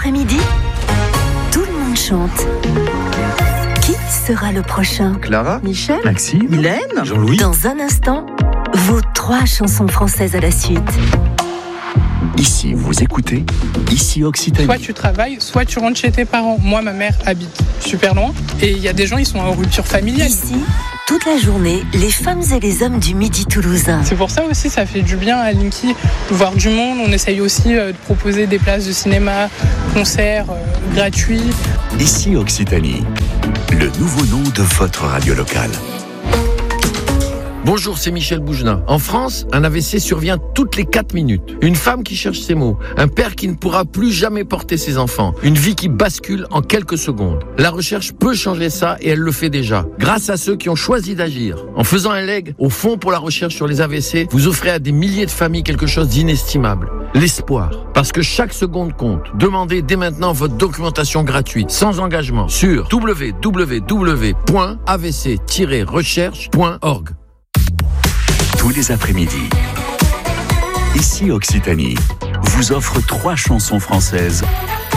après-midi, tout le monde chante. Qui sera le prochain? Clara, Michel, Maxime, Mylène, Jean-Louis. Dans un instant, vos 3 chansons françaises à la suite. Ici, vous écoutez, ici Occitanie. Soit tu travailles, soit tu rentres chez tes parents. Moi, ma mère habite super loin et il y a des gens, ils sont en rupture familiale. Ici, toute la journée, les femmes et les hommes du Midi toulousain. C'est pour ça aussi, ça fait du bien à Linky de voir du monde. On essaye aussi de proposer des places de cinéma, concerts gratuits. Ici Occitanie, le nouveau nom de votre radio locale. Bonjour, c'est Michel Bougenat. En France, un AVC survient toutes les 4 minutes. Une femme qui cherche ses mots, un père qui ne pourra plus jamais porter ses enfants, une vie qui bascule en quelques secondes. La recherche peut changer ça et elle le fait déjà, grâce à ceux qui ont choisi d'agir. En faisant un leg au Fonds pour la recherche sur les AVC, vous offrez à des milliers de familles quelque chose d'inestimable. L'espoir. Parce que chaque seconde compte. Demandez dès maintenant votre documentation gratuite, sans engagement, sur www.avc-recherche.org. Tous les après-midi, ici Occitanie, vous offre 3 chansons françaises